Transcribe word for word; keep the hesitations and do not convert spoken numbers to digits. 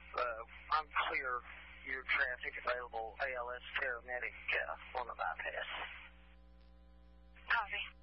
uh, I'm clear. Your traffic available. A L S paramedic uh, on the bypass. Copy.